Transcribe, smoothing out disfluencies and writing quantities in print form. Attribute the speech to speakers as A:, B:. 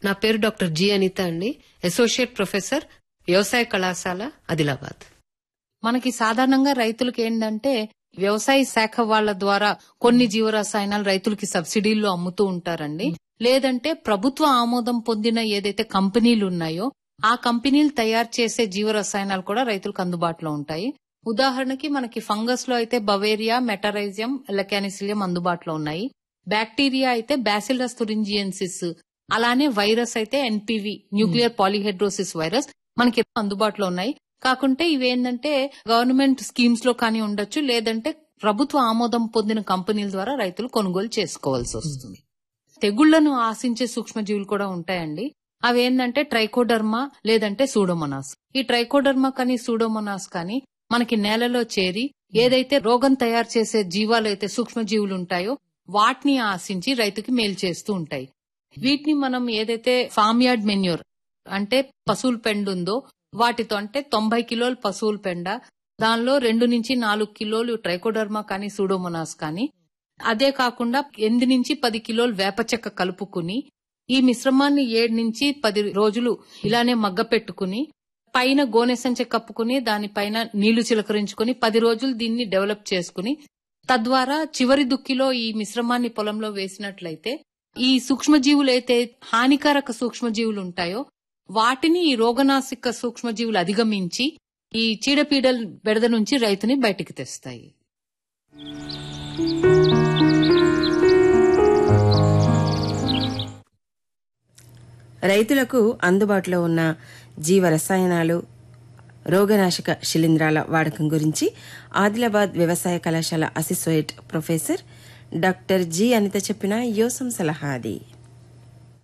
A: నా పేరు doctor G Anitha అండి, అసోసియేట్ ప్రొఫెసర్, వ్యవసాయ కళాశాల, ఆదిలాబాద్.
B: మనకి సాధారణంగా రైతులకు ఏంటంటే వ్యవసాయ శాఖ వాళ్ళ ద్వారా కొన్ని జీవరసాయనాలు రైతులకి సబ్సిడీల్లో అమ్ముతూ ఉంటారండి. లేదంటే ప్రభుత్వ ఆమోదం పొందిన ఏదైతే కంపెనీలు ఉన్నాయో ఆ కంపెనీలు తయారు చేసే జీవరసాయనాలు కూడా రైతులకు అందుబాటులో ఉంటాయి. ఉదాహరణకి మనకి ఫంగస్ లో అయితే బవేరియా, మెటరైజియం, లెకానిసిలియం అందుబాటులో ఉన్నాయి. బ్యాక్టీరియా అయితే బ్యాసిల్లస్ thuringiensis, అలానే వైరస్ అయితే ఎన్పివి, న్యూక్లియర్ పాలిహెడ్రోసిస్ వైరస్ మనకి అందుబాటులో ఉన్నాయి. కాకుంటే ఇవేంటంటే గవర్నమెంట్ స్కీమ్స్ లో కానీ ఉండొచ్చు, లేదంటే ప్రభుత్వ ఆమోదం పొందిన కంపెనీల ద్వారా రైతులు కొనుగోలు చేసుకోవాల్సి వస్తుంది. తెగుళ్లను ఆశించే సూక్ష్మజీవులు కూడా ఉంటాయండి. అవేంటంటే ట్రైకోడర్మా లేదంటే సూడోమోనాస్. ఈ ట్రైకోడర్మా కానీ సూడోమోనాస్ కానీ మనకి నేలలో చేరి ఏదైతే రోగం తయారు చేసే జీవాలు అయితే సూక్ష్మజీవులు ఉంటాయో వాటిని ఆశించి రైతుకి మేలు చేస్తూ ఉంటాయి. వీటిని మనం ఏదైతే ఫామ్ యార్డ్ మెన్యూర్ అంటే పశువుల పెండ ఉందో వాటితో, అంటే 90 కిలోలు పశువుల పెండ, దానిలో 2 నుంచి 4 కిలోలు ట్రైకోడర్మా కానీ సూడోమోనాస్ కానీ, అదే కాకుండా 8 నుంచి 10 కిలోలు వేప చెక్క కలుపుకుని ఈ మిశ్రమాన్ని 7 నుంచి 10 రోజులు ఇలానే మగ్గ పెట్టుకుని పైన గోనె సంచె కప్పుకుని దానిపైన నీళ్లు చిలకరించుకుని 10 రోజులు దీన్ని డెవలప్ చేసుకుని తద్వారా చివరి దుక్కిలో ఈ మిశ్రమాన్ని పొలంలో వేసినట్లయితే ఈ సూక్ష్మజీవులు అయితే హానికారక సూక్ష్మజీవులు ఉంటాయో వాటిని ఈ రోగనాశక సూక్ష్మజీవులు అధిగమించి ఈ చీడపీడల బెడద నుంచి రైతుని బయటికి తెస్తాయి.
C: రైతులకు అందుబాటులో ఉన్న జీవ రసాయనాలు, రోగనాశక శిలీంధ్రాల వాడకం గురించి ఆదిలాబాద్ వ్యవసాయ కళాశాల associate professor doctor G Anitha చెప్పిన యోసం సలహా అది.